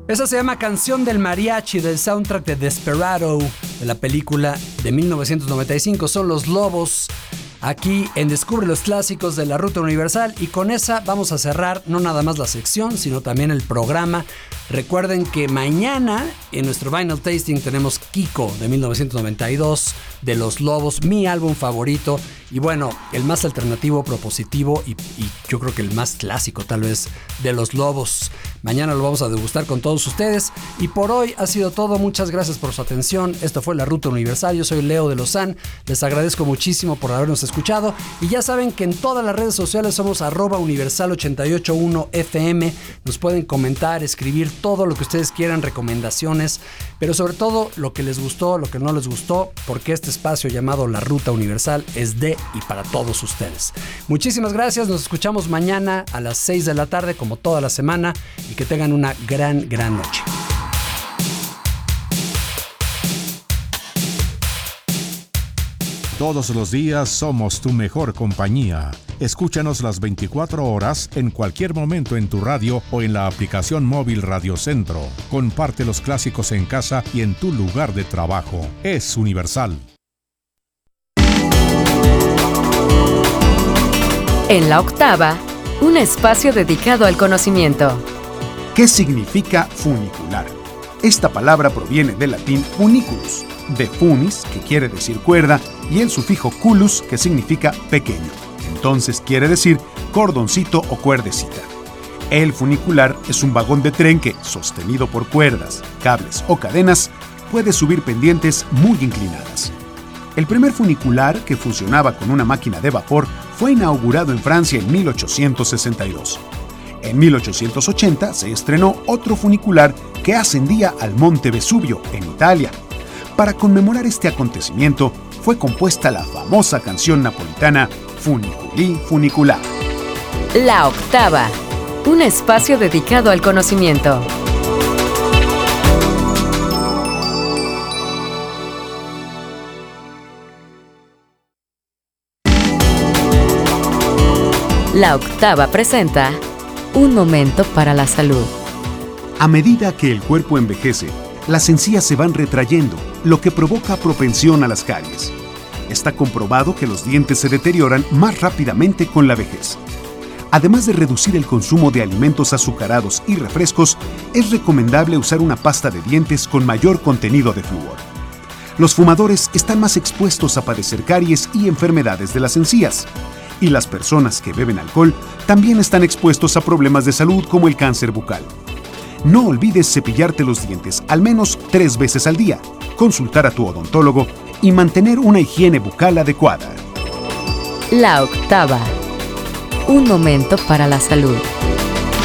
Esa se llama Canción del Mariachi, del soundtrack de Desperado, de la película de 1995. Son Los Lobos, aquí en Descubre los Clásicos de la Ruta Universal. Y con esa vamos a cerrar no nada más la sección, sino también el programa. Recuerden que mañana en nuestro Vinyl Tasting tenemos Kiko de 1992, de Los Lobos, mi álbum favorito. Y bueno, el más alternativo, propositivo y yo creo que el más clásico tal vez de Los Lobos. Mañana lo vamos a degustar con todos ustedes. Y por hoy ha sido todo. Muchas gracias por su atención. Esto fue La Ruta Universal. Yo soy Leo de Lozán. Les agradezco muchísimo por habernos escuchado. Y ya saben que en todas las redes sociales somos @universal881fm. Nos pueden comentar, escribir todo lo que ustedes quieran, recomendaciones, pero sobre todo lo que les gustó, lo que no les gustó, porque este espacio llamado La Ruta Universal es de y para todos ustedes. Muchísimas gracias. Nos escuchamos mañana a las 6 de la tarde, como toda la semana, y que tengan una gran noche. Todos los días somos tu mejor compañía. Escúchanos las 24 horas en cualquier momento en tu radio o en la aplicación móvil Radio Centro. Comparte los clásicos en casa y en tu lugar de trabajo. Es Universal. En la octava, un espacio dedicado al conocimiento. ¿Qué significa funicular? Esta palabra proviene del latín funiculus, de funis, que quiere decir cuerda, y el sufijo culus, que significa pequeño. Entonces quiere decir cordoncito o cuerdecita. El funicular es un vagón de tren que, sostenido por cuerdas, cables o cadenas, puede subir pendientes muy inclinadas. El primer funicular, que funcionaba con una máquina de vapor, fue inaugurado en Francia en 1862. En 1880 se estrenó otro funicular que ascendía al Monte Vesubio, en Italia. Para conmemorar este acontecimiento, fue compuesta la famosa canción napolitana Funiculi Funicular. La octava, un espacio dedicado al conocimiento. La octava presenta Un momento para la salud. A medida que el cuerpo envejece, las encías se van retrayendo, lo que provoca propensión a las caries. Está comprobado que los dientes se deterioran más rápidamente con la vejez. Además de reducir el consumo de alimentos azucarados y refrescos, es recomendable usar una pasta de dientes con mayor contenido de flúor. Los fumadores están más expuestos a padecer caries y enfermedades de las encías. Y las personas que beben alcohol también están expuestos a problemas de salud como el cáncer bucal. No olvides cepillarte los dientes al menos 3 veces al día, consultar a tu odontólogo y mantener una higiene bucal adecuada. La octava, un momento para la salud.